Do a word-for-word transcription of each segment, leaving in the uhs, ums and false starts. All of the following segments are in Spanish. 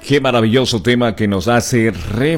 Qué maravilloso tema que nos hace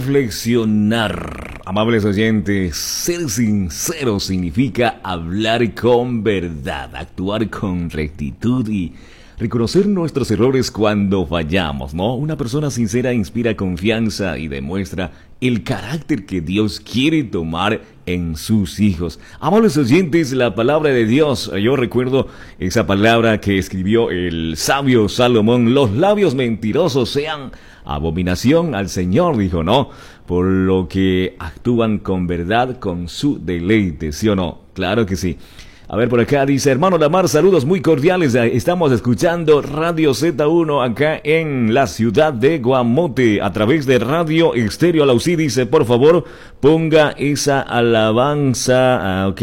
reflexionar. Amables oyentes, ser sincero significa hablar con verdad, actuar con rectitud y reconocer nuestros errores cuando fallamos, ¿no? Una persona sincera inspira confianza y demuestra el carácter que Dios quiere tomar en sus hijos. Amables oyentes, la palabra de Dios, yo recuerdo esa palabra que escribió el sabio Salomón: los labios mentirosos sean abominación al Señor, dijo, ¿no? Por lo que actúan con verdad con su deleite, ¿sí o no? Claro que sí. A ver, por acá dice, hermano Lamar, saludos muy cordiales. Estamos escuchando Radio Z uno acá en la ciudad de Guamote a través de Radio Estéreo Alausí. Dice, por favor, ponga esa alabanza. Ah, ok.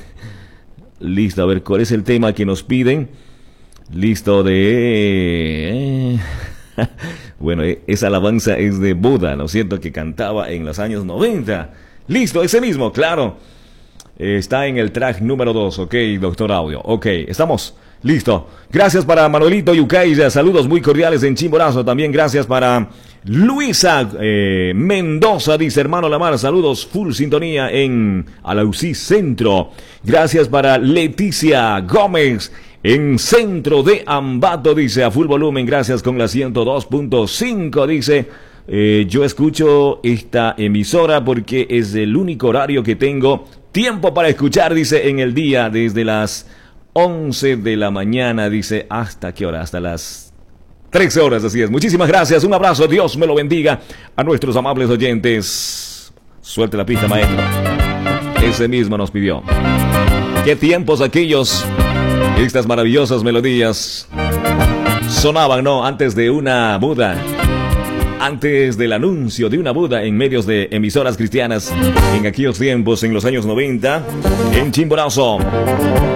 Listo, a ver, ¿cuál es el tema que nos piden? Listo, de... bueno, esa alabanza es de Buda, ¿no es cierto? Que cantaba en los años noventa. Listo, ese mismo, claro. Está en el track número dos, ok, doctor Audio. Ok, estamos, listo. Gracias para Manuelito Yucaiya, saludos muy cordiales en Chimborazo. También gracias para Luisa eh, Mendoza, dice, hermano Lamar, saludos, full sintonía en Alausí Centro. Gracias para Leticia Gómez en Centro de Ambato, dice, a full volumen, gracias con la ciento dos punto cinco, dice. Eh, yo escucho esta emisora porque es el único horario que tengo tiempo para escuchar, dice, en el día, desde las once de la mañana, dice, ¿hasta qué hora? Hasta las trece horas, así es. Muchísimas gracias, un abrazo, Dios me lo bendiga a nuestros amables oyentes. Suelte la pista, maestro. Ese mismo nos pidió. Qué tiempos aquellos, estas maravillosas melodías sonaban, ¿no? Antes de una Buda. Antes del anuncio de una Buda en medios de emisoras cristianas en aquellos tiempos, en los años noventa, en Chimborazo.